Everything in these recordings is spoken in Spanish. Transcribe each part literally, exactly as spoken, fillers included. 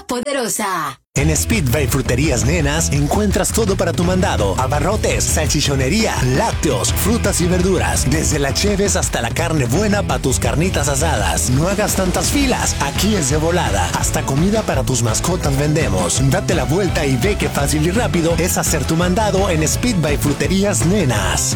Poderosa. En Speedway Fruterías Nenas encuentras todo para tu mandado: abarrotes, salchichonería, lácteos, frutas y verduras, desde la cheves hasta la carne buena para tus carnitas asadas. No hagas tantas filas, aquí es de volada. Hasta comida para tus mascotas vendemos. Date la vuelta y ve qué fácil y rápido es hacer tu mandado en Speedway Fruterías Nenas.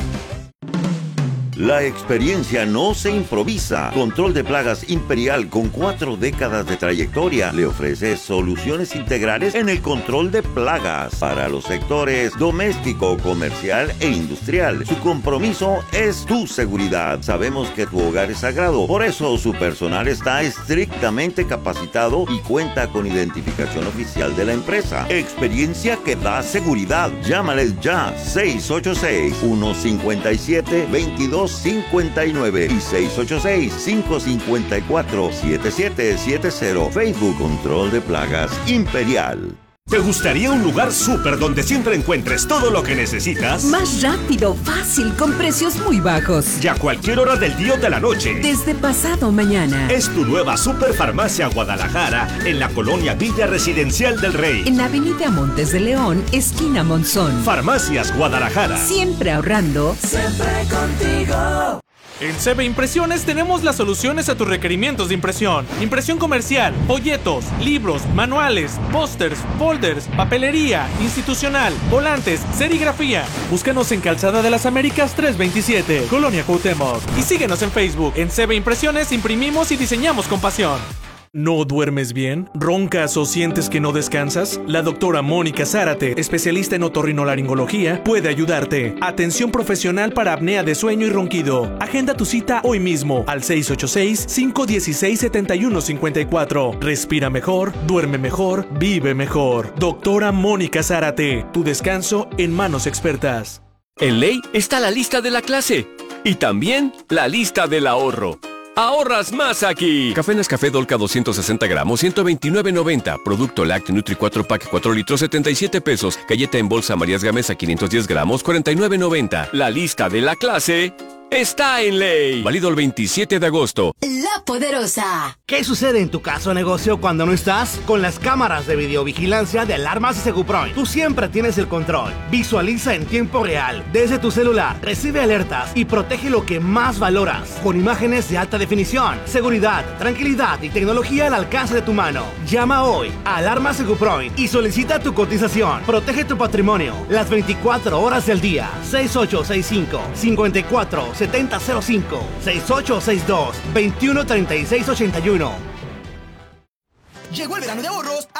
La experiencia no se improvisa. Control de Plagas Imperial, con cuatro décadas de trayectoria, le ofrece soluciones integrales en el control de plagas para los sectores doméstico, comercial e industrial. Su compromiso es tu seguridad. Sabemos que tu hogar es sagrado, por eso su personal está estrictamente capacitado y cuenta con identificación oficial de la empresa. Experiencia que da seguridad. Llámales ya: seis ocho seis, uno cinco siete, dos dos cinco nueve y seis ocho seis, cinco cinco cuatro, siete siete siete cero. Facebook Control de Plagas Imperial. ¿Te gustaría un lugar súper donde siempre encuentres todo lo que necesitas? Más rápido, fácil, con precios muy bajos. Y a cualquier hora del día o de la noche. Desde pasado mañana. Es tu nueva Superfarmacia Guadalajara, en la colonia Villa Residencial del Rey. En la avenida Montes de León, esquina Monzón. Farmacias Guadalajara. Siempre ahorrando. Siempre contigo. En C B Impresiones tenemos las soluciones a tus requerimientos de impresión. Impresión comercial, folletos, libros, manuales, pósters, folders, papelería, institucional, volantes, serigrafía. Búscanos en Calzada de las Américas trescientos veintisiete, Colonia Cuauhtémoc. Y síguenos en Facebook. En C B Impresiones imprimimos y diseñamos con pasión. ¿No duermes bien? ¿Roncas o sientes que no descansas? La doctora Mónica Zárate, especialista en otorrinolaringología, puede ayudarte. Atención profesional para apnea de sueño y ronquido. Agenda tu cita hoy mismo al seis ocho seis, cinco uno seis, siete uno cinco cuatro. Respira mejor, duerme mejor, vive mejor. Doctora Mónica Zárate, tu descanso en manos expertas. En Ley está la lista de la clase y también la lista del ahorro. ¡Ahorras más aquí! Café Nescafé Dolca doscientos sesenta gramos, ciento veintinueve noventa. Producto Lácteo Nutri cuatro Pack cuatro litros, setenta y siete pesos. Galleta en bolsa Marías Gamesa quinientos diez gramos, cuarenta y nueve noventa. La lista de la clase está en Ley. Válido el veintisiete de agosto. La Poderosa. ¿Qué sucede en tu casa o negocio cuando no estás? Con las cámaras de videovigilancia de Alarmas Seguproin, tú siempre tienes el control. Visualiza en tiempo real, desde tu celular, recibe alertas y protege lo que más valoras. Con imágenes de alta definición, seguridad, tranquilidad y tecnología al alcance de tu mano. Llama hoy a Alarmas Seguproin y solicita tu cotización. Protege tu patrimonio las veinticuatro horas del día. seis ocho seis cinco, cinco cuatro, siete cero cero cinco, seis ocho seis dos, dos uno tres seis ocho uno. Llegó el verano de ahorros